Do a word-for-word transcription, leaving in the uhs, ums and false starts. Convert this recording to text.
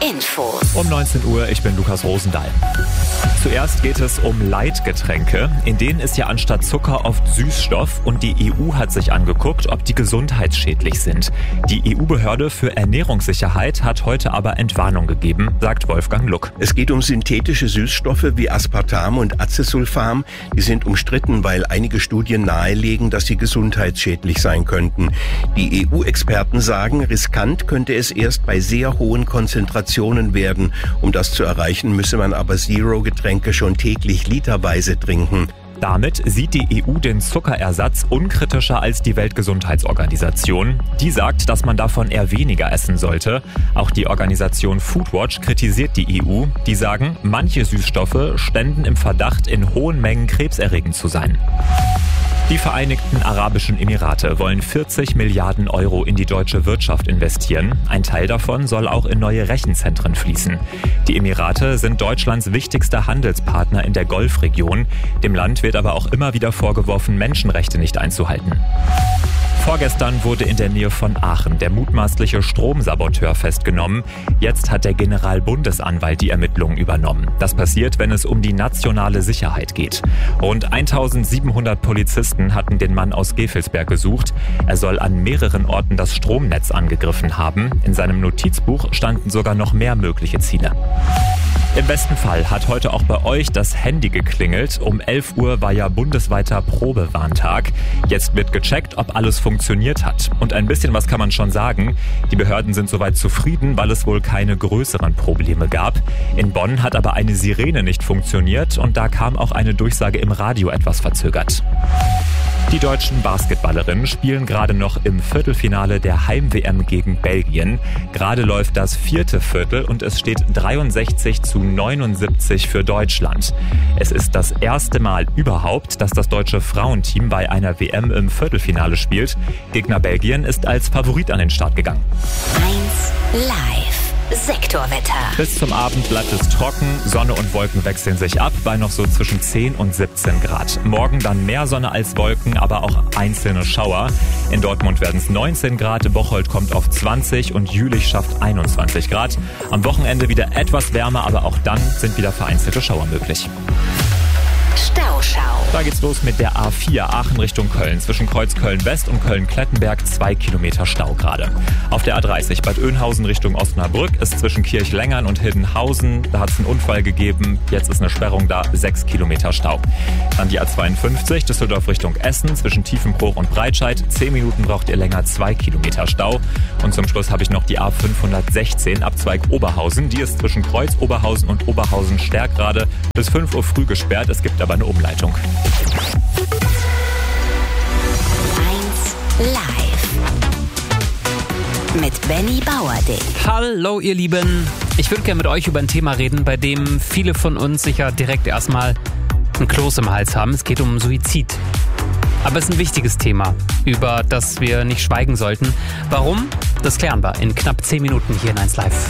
Info. Um neunzehn Uhr, ich bin Lukas Rosendahl. Zuerst geht es um Leitgetränke. In denen ist ja anstatt Zucker oft Süßstoff und die E U hat sich angeguckt, ob die gesundheitsschädlich sind. Die E U-Behörde für Ernährungssicherheit hat heute aber Entwarnung gegeben, sagt Wolfgang Luck. Es geht um synthetische Süßstoffe wie Aspartam und Acesulfam. Die sind umstritten, weil einige Studien nahelegen, dass sie gesundheitsschädlich sein könnten. Die E U-Experten sagen, riskant könnte es erst bei sehr hohen Konzentrationen werden. Um das zu erreichen, müsse man aber Zero-Getränke schon täglich literweise trinken. Damit sieht die E U den Zuckerersatz unkritischer als die Weltgesundheitsorganisation. Die sagt, dass man davon eher weniger essen sollte. Auch die Organisation Foodwatch kritisiert die E U. Die sagen, manche Süßstoffe ständen im Verdacht, in hohen Mengen krebserregend zu sein. Die Vereinigten Arabischen Emirate wollen vierzig Milliarden Euro in die deutsche Wirtschaft investieren. Ein Teil davon soll auch in neue Rechenzentren fließen. Die Emirate sind Deutschlands wichtigster Handelspartner in der Golfregion. Dem Land wird aber auch immer wieder vorgeworfen, Menschenrechte nicht einzuhalten. Vorgestern wurde in der Nähe von Aachen der mutmaßliche Stromsaboteur festgenommen. Jetzt hat der Generalbundesanwalt die Ermittlungen übernommen. Das passiert, wenn es um die nationale Sicherheit geht. Rund eintausendsiebenhundert Polizisten hatten den Mann aus Gevelsberg gesucht. Er soll an mehreren Orten das Stromnetz angegriffen haben. In seinem Notizbuch standen sogar noch mehr mögliche Ziele. Im besten Fall hat heute auch bei euch das Handy geklingelt. Um elf Uhr war ja bundesweiter Probewarntag. Jetzt wird gecheckt, ob alles funktioniert hat. Und ein bisschen was kann man schon sagen. Die Behörden sind soweit zufrieden, weil es wohl keine größeren Probleme gab. In Bonn hat aber eine Sirene nicht funktioniert und da kam auch eine Durchsage im Radio etwas verzögert. Die deutschen Basketballerinnen spielen gerade noch im Viertelfinale der Heim-W M gegen Belgien. Gerade läuft das vierte Viertel und es steht dreiundsechzig zu neunundsiebzig für Deutschland. Es ist das erste Mal überhaupt, dass das deutsche Frauenteam bei einer W M im Viertelfinale spielt. Gegner Belgien ist als Favorit an den Start gegangen. eins live. Sektorwetter. Bis zum Abend bleibt es trocken, Sonne und Wolken wechseln sich ab bei noch so zwischen zehn und siebzehn Grad. Morgen dann mehr Sonne als Wolken, aber auch einzelne Schauer. In Dortmund werden es neunzehn Grad, Bocholt kommt auf zwanzig und Jülich schafft einundzwanzig Grad. Am Wochenende wieder etwas wärmer, aber auch dann sind wieder vereinzelte Schauer möglich. Stauschau. Da geht's los mit der A vier Aachen Richtung Köln. Zwischen Kreuzköln-West und Köln-Klettenberg zwei Kilometer Stau gerade. Auf der A dreißig Bad Oeynhausen Richtung Osnabrück ist zwischen Kirchlengern und Hildenhausen. Da hat es einen Unfall gegeben. Jetzt ist eine Sperrung da, sechs Kilometer Stau. Dann die A zweiundfünfzig Düsseldorf Richtung Essen. Zwischen Tiefenbruch und Breitscheid. zehn Minuten braucht ihr länger, zwei Kilometer Stau. Und zum Schluss habe ich noch die A fünfhundertsechzehn Abzweig Oberhausen. Die ist zwischen Kreuz Oberhausen und Oberhausen-Stärkrade bis fünf Uhr früh gesperrt. Es gibt aber eine Umleitung. eins live. Mit Benny Bauerding. Hallo ihr Lieben, ich würde gerne mit euch über ein Thema reden, bei dem viele von uns sicher direkt erstmal ein Kloß im Hals haben. Es geht um Suizid. Aber es ist ein wichtiges Thema, über das wir nicht schweigen sollten. Warum? Das klären wir in knapp zehn Minuten hier in eins live.